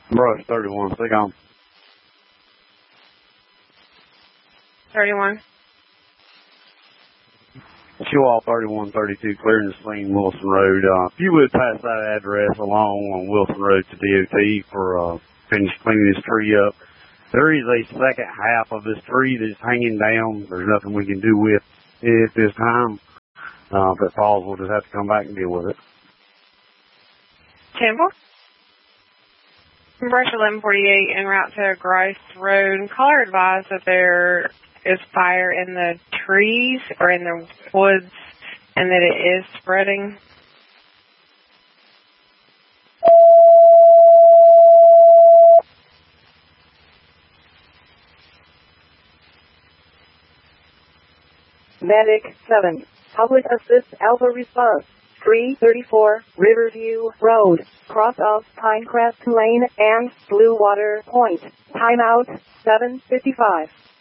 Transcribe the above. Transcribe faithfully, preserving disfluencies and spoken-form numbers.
Brush thirty-one, stay on. thirty-one. Chihuahua thirty-one thirty-two, clearing the scene, Wilson Road. Uh, if you would pass that address along on Wilson Road to D O T for uh, finish cleaning this tree up. There is a second half of this tree that's hanging down. There's nothing we can do with it at this time. Uh, if it falls, we'll just have to come back and deal with it. Temple? Brush eleven forty-eight en route to Grice Road. Caller advised that there is fire in the trees or in the woods and that it is spreading. Medic seven. Public Assist Alpha Response. three thirty-four Riverview Road. Cross of Pinecrest Lane and Blue Water Point. Timeout seven fifty-five.